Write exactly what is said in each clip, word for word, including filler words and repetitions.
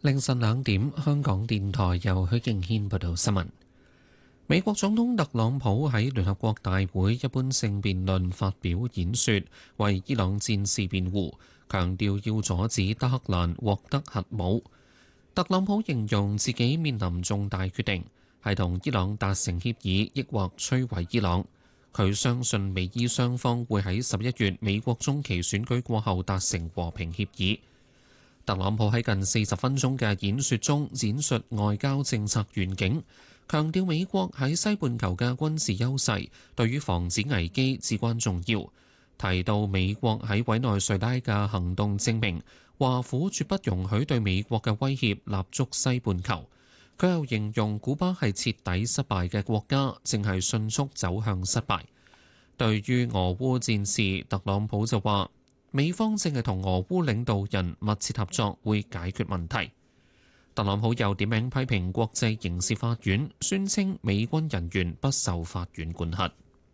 凌晨兩點，香港電台由許敬軒報道新聞。美國總統特朗普喺聯合國大會一般性辯論發表演說，為伊朗戰士辯護，強調要阻止德黑蘭獲得核武。特朗普形容自己面臨重大決定，係同伊朗達成協議，抑或摧毀伊朗。佢相信美伊雙方會喺十一月美國中期選舉過後達成和平協議。特朗普喺近四十分鐘嘅演說中展述外交政策願景，強調美國喺西半球嘅軍事優勢對於防止危機至關重要。提到美國喺委內瑞拉嘅行動證明，華府絕不容許對美國嘅威脅立足西半球。佢又形容古巴係徹底失敗嘅國家，正係迅速走向失敗。對於俄烏戰事，特朗普就話，美方正係同俄烏領導人密切合作，會解決問題。特朗普又點名批評國際刑事法院，宣稱美軍人員不受法院管轄。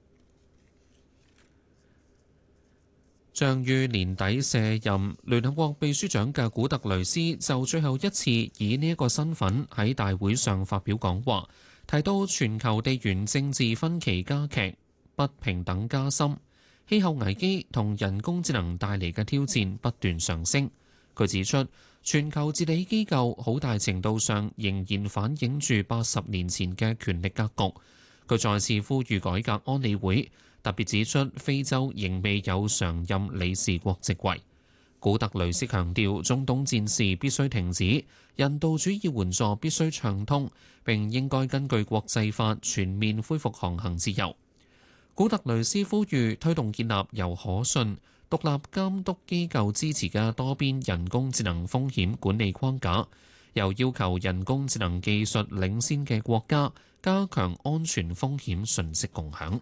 將於年底卸任聯合國秘書長嘅古特雷斯就最後一次以呢一個身份喺大會上發表講話，提到全球地緣政治分歧加劇、不平等加深、氣候危機同人工智能帶嚟嘅挑戰不斷上升。佢指出，全球治理機構好大程度上仍然反映住八十年前嘅權力格局。佢再次呼籲改革安理會，特別指出非洲仍未有常任理事國席位。古特雷斯強調，中東戰事必須停止，人道主義援助必須暢通，並應該根據國際法全面恢復航行自由。古特雷斯呼籲推動建立由可信、獨立監督機構支持嘅多邊人工智能風險管理框架，又要求人工智能技術領先嘅國家加強安全風險信息共享。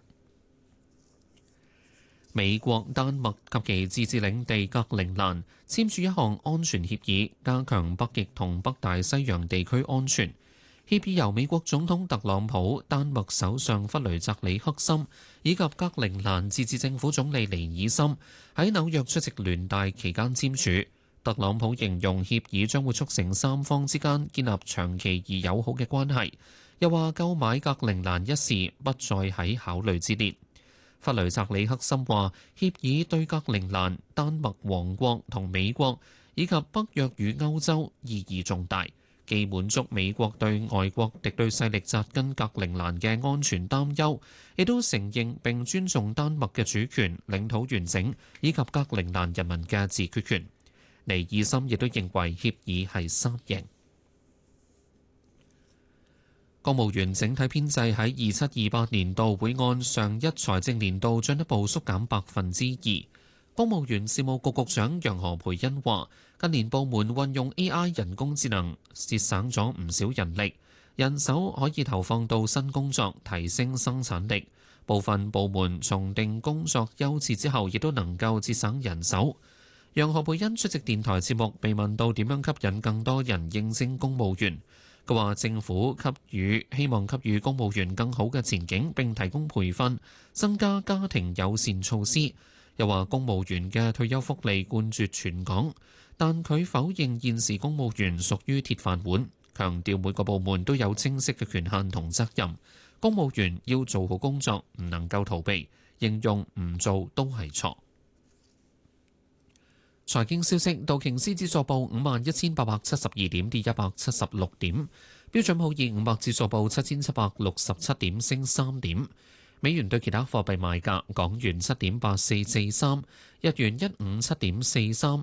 美國、丹麥及其自治領地格陵蘭簽署一項安全協議，加強北極同北大西洋地區安全。協議由美國總統特朗普、丹麥首相弗雷澤里克森以及格陵蘭自治政府總理尼爾森喺紐約出席聯大期間簽署。特朗普形容協議將會促成三方之間建立長期而友好嘅關係，又話購買格陵蘭一事不再喺考慮之列。弗雷澤里克森話：協議對格陵蘭、丹麥王國同美國以及北約與歐洲意義重大，既滿足美國對外國敵對勢力扎根格陵蘭嘅安全擔憂，亦都承認並尊重丹麥嘅主權、領土完整以及格陵蘭人民嘅自決權。尼爾森亦都認為協議係三贏。公務員整體編制喺二七二八年度會按上一財政年度進一步縮減百分之二。公務員事務局局長楊何蓓茵話：近年部門運用 A I 人工智能，節省咗唔少人力，人手可以投放到新工作，提升生產力。部分部門重定工作優次之後，亦都能夠節省人手。楊何蓓茵出席電台節目，被問到點樣吸引更多人應徵公務員。佢話：政府給予希望給予公務員更好嘅前景，並提供培訓，增加家庭友善措施。又話公務員嘅退休福利冠絕全港，但佢否認現時公務員屬於鐵飯碗，強調每個部門都有清晰嘅權限同責任。公務員要做好工作，唔能夠逃避，形容唔做都係錯。財經消息：道瓊斯指數報五萬一千八百七十二點，跌一百七十六點；標準普爾五百指數報七千七百六十七點，升三點。美元對其他貨幣賣價：港元七點八四四三，日元一五七點四三，